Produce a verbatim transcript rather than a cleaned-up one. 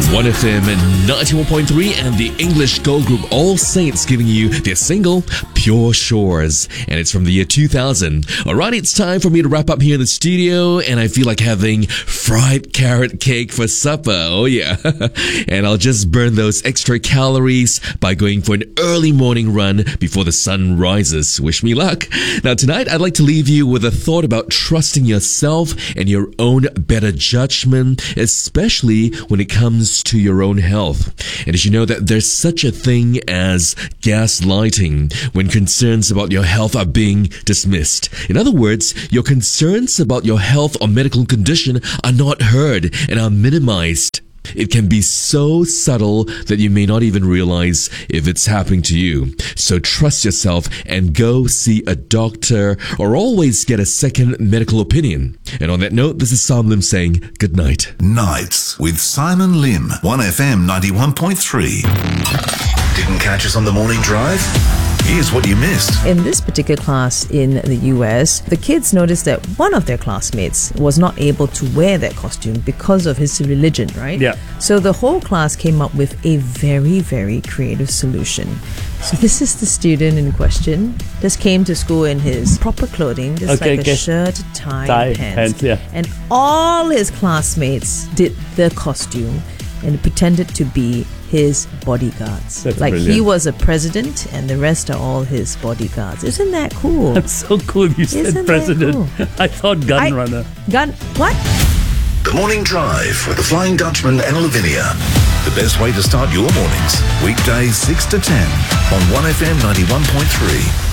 one F M ninety-one point three and the English girl group All Saints giving you their single Pure Shores, and it's from the year two thousand. Alright, it's time for me to wrap up here in the studio, and I feel like having fried carrot cake for supper. Oh yeah. And I'll just burn those extra calories by going for an early morning run before the sun rises. Wish me luck. Now tonight I'd like to leave you with a thought about trusting yourself and your own better judgment, especially when it comes to your own health. And did you know that there's such a thing as gaslighting when concerns about your health are being dismissed? In other words, your concerns about your health or medical condition are not heard and are minimized. It can be so subtle that you may not even realize if it's happening to you. So trust yourself and go see a doctor, or always get a second medical opinion. And on that note, this is Sam Lim saying good night. Nights with Simon Lim, one F M ninety-one point three. Didn't catch us on the morning drive? Here's what you missed. In this particular class in the U S, the kids noticed that one of their classmates was not able to wear that costume because of his religion, right? Yeah. So the whole class came up with a very, very creative solution. So this is the student in question. Just came to school in his proper clothing, just Okay, like a okay. shirt, tie, Tie, and pants. pants, yeah. And all his classmates did the costume and pretended to be his bodyguards. That's like he brilliant. was a president and the rest are all his bodyguards. Isn't that cool? That's so cool you said Isn't that president. cool? I thought gun I- runner. Gun what? The Morning Drive with the Flying Dutchman and Lavinia. The best way to start your mornings. Weekdays six to ten on one F M ninety-one point three.